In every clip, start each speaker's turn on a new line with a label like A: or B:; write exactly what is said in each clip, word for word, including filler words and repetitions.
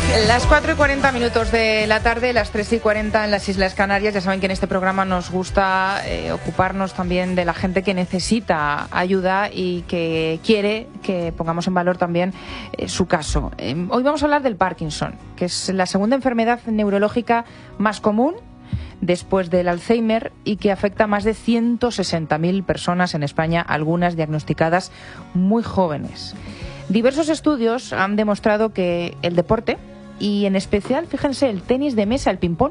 A: Las cuatro y cuarenta minutos de la tarde, las tres y cuarenta en las Islas Canarias. Ya saben que en este programa nos gusta eh, ocuparnos también de la gente que necesita ayuda y que quiere que pongamos en valor también eh, su caso. Eh, hoy vamos a hablar del Parkinson, que es la segunda enfermedad neurológica más común después del Alzheimer y que afecta a más de ciento sesenta mil personas en España, algunas diagnosticadas muy jóvenes. Diversos estudios han demostrado que el deporte, y en especial, fíjense, el tenis de mesa, el ping-pong,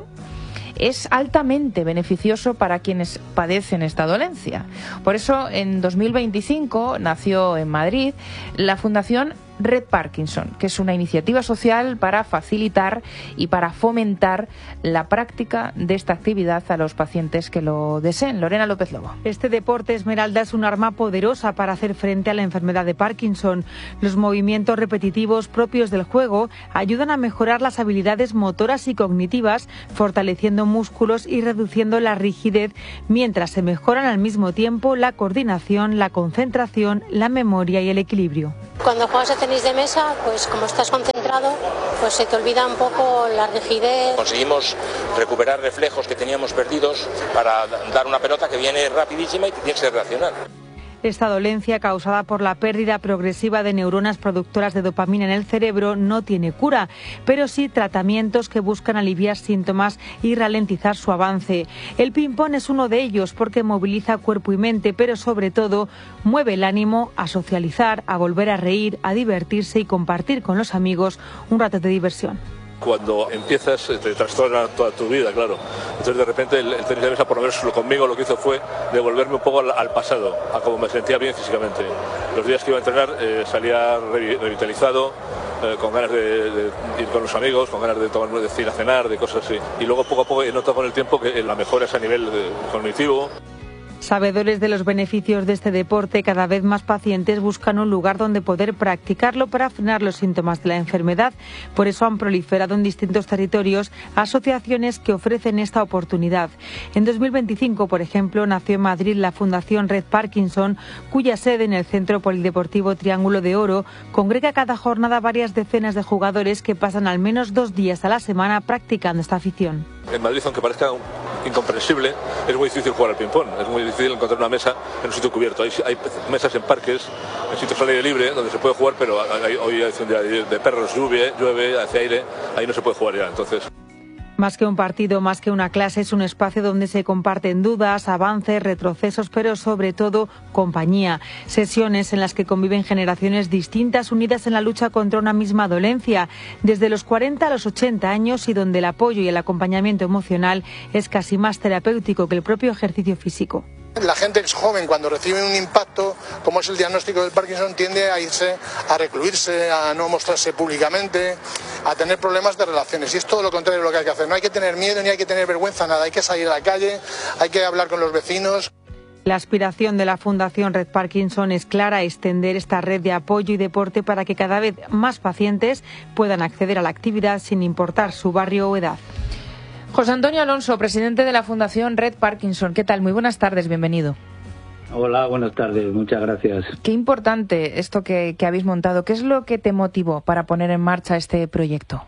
A: es altamente beneficioso para quienes padecen esta dolencia. Por eso, en dos mil veinticinco nació en Madrid la Fundación Red Parkinson, que es una iniciativa social para facilitar y para fomentar la práctica de esta actividad a los pacientes que lo deseen. Lorena López Lobo.
B: Este deporte, Esmeralda, es un arma poderosa para hacer frente a la enfermedad de Parkinson. Los movimientos repetitivos propios del juego ayudan a mejorar las habilidades motoras y cognitivas, fortaleciendo músculos y reduciendo la rigidez, mientras se mejoran al mismo tiempo la coordinación, la concentración, la memoria y el equilibrio.
C: Cuando juegas a tenis de mesa, pues como estás concentrado, pues se te olvida un poco la rigidez.
D: Conseguimos recuperar reflejos que teníamos perdidos para dar una pelota que viene rapidísima y que tienes que reaccionar.
B: Esta dolencia, causada por la pérdida progresiva de neuronas productoras de dopamina en el cerebro, no tiene cura, pero sí tratamientos que buscan aliviar síntomas y ralentizar su avance. El ping-pong es uno de ellos porque moviliza cuerpo y mente, pero sobre todo mueve el ánimo a socializar, a volver a reír, a divertirse y compartir con los amigos un rato de diversión.
E: Cuando empiezas te trastorna toda tu vida, claro. Entonces de repente el, el tenis de mesa, por lo menos conmigo, lo que hizo fue devolverme un poco al, al pasado, a cómo me sentía bien físicamente. Los días que iba a entrenar eh, salía revitalizado, eh, con ganas de, de ir con los amigos, con ganas de tomar, de ir a cenar, de cosas así. Y luego poco a poco he notado con el tiempo que la mejora es a nivel de, cognitivo.
B: Sabedores de los beneficios de este deporte, cada vez más pacientes buscan un lugar donde poder practicarlo para frenar los síntomas de la enfermedad. Por eso han proliferado en distintos territorios asociaciones que ofrecen esta oportunidad. En dos mil veinticinco, por ejemplo, nació en Madrid la Fundación Red Parkinson, cuya sede en el Centro Polideportivo Triángulo de Oro congrega cada jornada varias decenas de jugadores que pasan al menos dos días a la semana practicando esta afición.
E: En Madrid, aunque parezca incomprensible, es muy difícil jugar al ping-pong, es muy difícil encontrar una mesa en un sitio cubierto. Hay, hay mesas en parques, en sitios al aire libre, donde se puede jugar, pero hay, hoy hay un día de perros, llueve, llueve, hace aire, ahí no se puede jugar ya, entonces...
B: Más que un partido, más que una clase, es un espacio donde se comparten dudas, avances, retrocesos, pero sobre todo compañía. Sesiones en las que conviven generaciones distintas unidas en la lucha contra una misma dolencia, desde los cuarenta a los ochenta años, y donde el apoyo y el acompañamiento emocional es casi más terapéutico que el propio ejercicio físico.
F: La gente es joven, cuando recibe un impacto, como es el diagnóstico del Parkinson, tiende a irse, a recluirse, a no mostrarse públicamente, a tener problemas de relaciones. Y es todo lo contrario de lo que hay que hacer. No hay que tener miedo ni hay que tener vergüenza, nada. Hay que salir a la calle, hay que hablar con los vecinos.
B: La aspiración de la Fundación Red Parkinson es clara: extender esta red de apoyo y deporte para que cada vez más pacientes puedan acceder a la actividad sin importar su barrio o edad.
A: José Antonio Alonso, presidente de la Fundación Red Parkinson. ¿Qué tal? Muy buenas tardes, bienvenido.
G: Hola, buenas tardes, muchas gracias.
A: Qué importante esto que, que habéis montado. ¿Qué es lo que te motivó para poner en marcha este proyecto?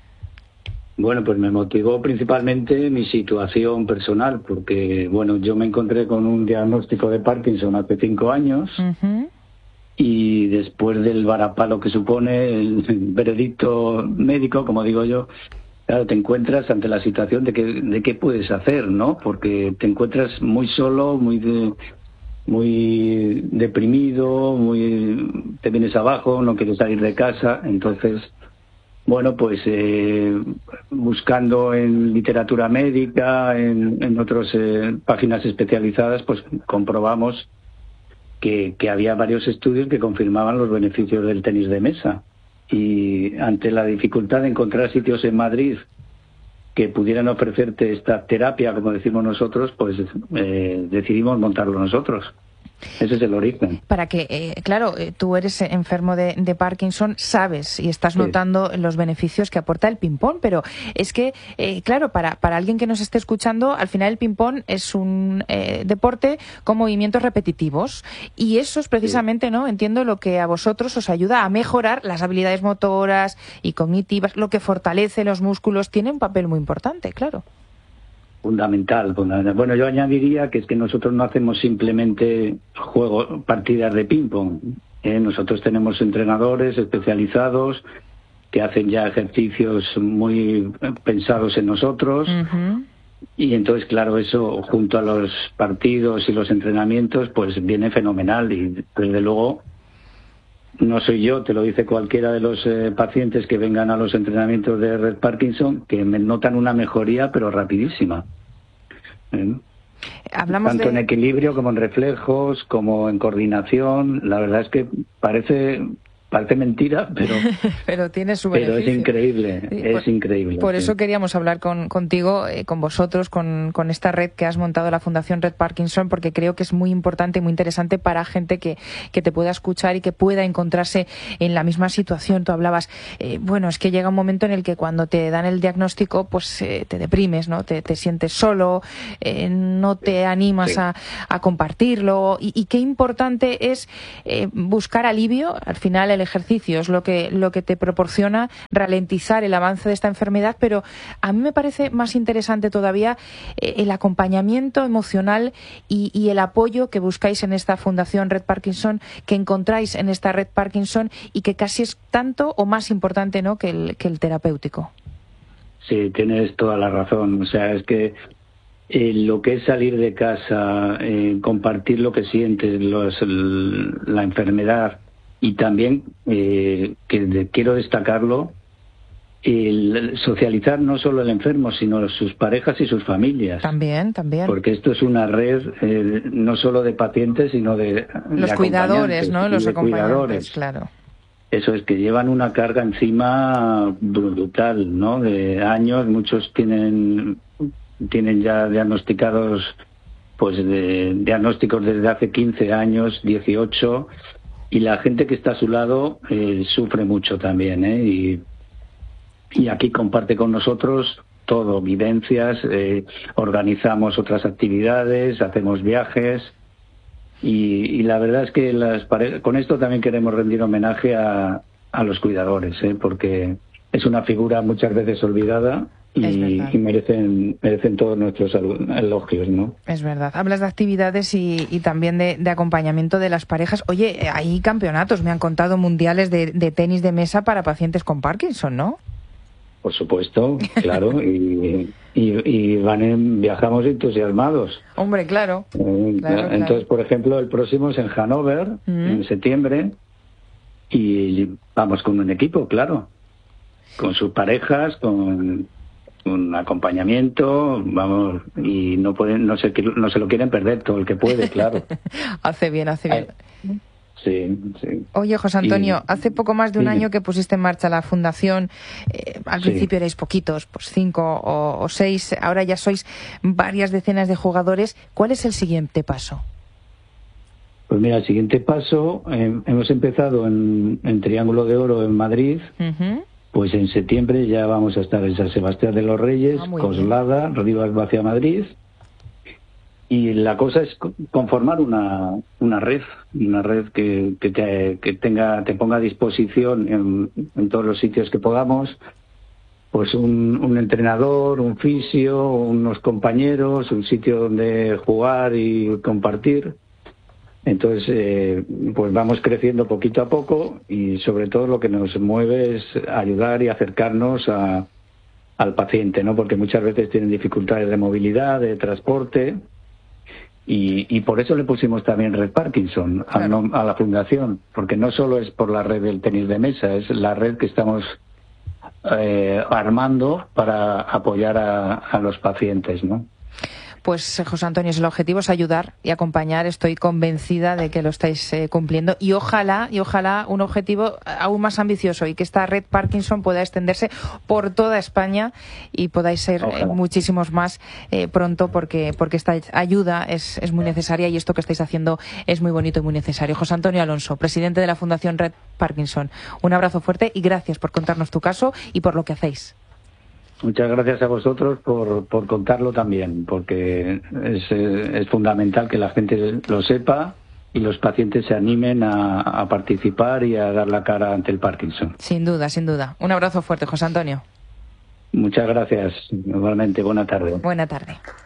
G: Bueno, pues me motivó principalmente mi situación personal, porque bueno, yo me encontré con un diagnóstico de Parkinson hace cinco años. Uh-huh. Y después del varapalo que supone el veredicto médico, como digo yo, claro, te encuentras ante la situación de que de qué puedes hacer, ¿no? Porque te encuentras muy solo, muy de, muy deprimido, muy te vienes abajo, no quieres salir de casa. Entonces, bueno, pues eh, buscando en literatura médica, en, en otras eh, páginas especializadas, pues comprobamos que, que había varios estudios que confirmaban los beneficios del tenis de mesa. Y ante la dificultad de encontrar sitios en Madrid que pudieran ofrecerte esta terapia, como decimos nosotros, pues eh, decidimos montarlo nosotros. Ese es el origen.
A: Para que, eh, claro, eh, tú eres enfermo de, de Parkinson, sabes y estás notando sí. los beneficios que aporta el ping-pong, pero es que, eh, claro, para, para alguien que nos esté escuchando, al final el ping-pong es un eh, deporte con movimientos repetitivos y eso es precisamente, sí. ¿no? Entiendo lo que a vosotros os ayuda a mejorar las habilidades motoras y cognitivas, lo que fortalece los músculos, tiene un papel muy importante, claro.
G: Fundamental, fundamental. Bueno, yo añadiría que es que nosotros no hacemos simplemente juego, partidas de ping-pong. ¿eh? Nosotros tenemos entrenadores especializados que hacen ya ejercicios muy pensados en nosotros. Uh-huh. Y entonces, claro, eso junto a los partidos y los entrenamientos, pues viene fenomenal. Y desde luego, no soy yo, te lo dice cualquiera de los eh, pacientes que vengan a los entrenamientos de Red Parkinson, que me notan una mejoría, pero rapidísima. ¿Eh?
A: Hablamos
G: Tanto
A: de...
G: en equilibrio como en reflejos, como en coordinación. La verdad es que parece... Parece mentira, pero
A: pero tiene su
G: pero
A: beneficio.
G: es increíble, sí, es
A: por,
G: increíble.
A: Por
G: sí.
A: eso queríamos hablar con, contigo, eh, con vosotros, con, con esta red que has montado la Fundación Red Parkinson, porque creo que es muy importante y muy interesante para gente que, que te pueda escuchar y que pueda encontrarse en la misma situación. Tú hablabas, eh, bueno, es que llega un momento en el que cuando te dan el diagnóstico, pues eh, te deprimes, ¿no? Te, te sientes solo, eh, no te animas sí. a, a compartirlo y, y qué importante es eh, buscar alivio. Al final el ejercicio es lo que lo que te proporciona ralentizar el avance de esta enfermedad, pero a mí me parece más interesante todavía eh, el acompañamiento emocional y, y el apoyo que buscáis en esta Fundación Red Parkinson, que encontráis en esta Red Parkinson y que casi es tanto o más importante, ¿no?, que el, que el terapéutico.
G: Sí, tienes toda la razón. O sea, es que eh, lo que es salir de casa, eh, compartir lo que sientes, los, el, la enfermedad. Y también, eh, que de, quiero destacarlo, el socializar no solo el enfermo, sino sus parejas y sus familias.
A: También, también.
G: Porque esto es una red eh, no solo de pacientes, sino de
A: los
G: de
A: cuidadores, ¿no? Los acompañantes,
G: cuidadores.
A: Claro.
G: Eso es, que llevan una carga encima brutal, ¿no? De años, muchos tienen tienen ya diagnosticados, pues de diagnósticos desde hace quince años, dieciocho. Y la gente que está a su lado eh, sufre mucho también, ¿eh? Y, y aquí comparte con nosotros todo, vivencias, eh, organizamos otras actividades, hacemos viajes. Y, y la verdad es que las pare- con esto también queremos rendir homenaje a, a los cuidadores, ¿eh? Porque es una figura muchas veces olvidada. Y, y merecen merecen todos nuestros elogios, ¿no?
A: Es verdad. Hablas de actividades y, y también de, de acompañamiento de las parejas. Oye, hay campeonatos, me han contado, mundiales de, de tenis de mesa para pacientes con Parkinson, ¿no?
G: Por supuesto, claro. y, y, y van en, viajamos entusiasmados.
A: Hombre, claro.
G: Eh,
A: claro
G: entonces,
A: claro.
G: por ejemplo, el próximo es en Hannover, mm. en septiembre, y vamos con un equipo, claro. Con sus parejas, con... un acompañamiento, vamos, y no pueden, no se, no se lo quieren perder todo el que puede, claro.
A: Hace bien, hace bien.
G: Ay, sí, sí.
A: Oye, José Antonio, y, hace poco más de un
G: sí.
A: año que pusiste en marcha la fundación. Eh, al sí. principio erais poquitos, pues cinco o, o seis, ahora ya sois varias decenas de jugadores. ¿Cuál es el siguiente paso?
G: Pues mira, el siguiente paso, eh, hemos empezado en, en Triángulo de Oro en Madrid. Uh-huh. Pues en septiembre ya vamos a estar en San Sebastián de los Reyes, ah, Coslada, Rivas Vacia, Madrid. Y la cosa es conformar una, una red, una red que, que, te, que tenga, te ponga a disposición en, en todos los sitios que podamos, pues un, un entrenador, un fisio, unos compañeros, un sitio donde jugar y compartir. Entonces, eh, pues vamos creciendo poquito a poco y sobre todo lo que nos mueve es ayudar y acercarnos a, al paciente, ¿no? Porque muchas veces tienen dificultades de movilidad, de transporte y, y por eso le pusimos también Red Parkinson a,
A: claro.
G: a la fundación, porque no solo es por la red del tenis de mesa, es la red que estamos eh, armando para apoyar a, a los pacientes, ¿no?
A: Pues José Antonio, el objetivo es ayudar y acompañar. Estoy convencida de que lo estáis eh, cumpliendo y ojalá, y ojalá un objetivo aún más ambicioso y que esta red Parkinson pueda extenderse por toda España y podáis ser eh, muchísimos más eh, pronto porque porque esta ayuda es, es muy necesaria y esto que estáis haciendo es muy bonito y muy necesario. José Antonio Alonso, presidente de la Fundación Red Parkinson, un abrazo fuerte y gracias por contarnos tu caso y por lo que hacéis.
G: Muchas gracias a vosotros por, por contarlo también, porque es, es fundamental que la gente lo sepa y los pacientes se animen a, a participar y a dar la cara ante el Parkinson.
A: Sin duda, sin duda. Un abrazo fuerte, José Antonio.
G: Muchas gracias. Igualmente, buena tarde.
A: Buena tarde.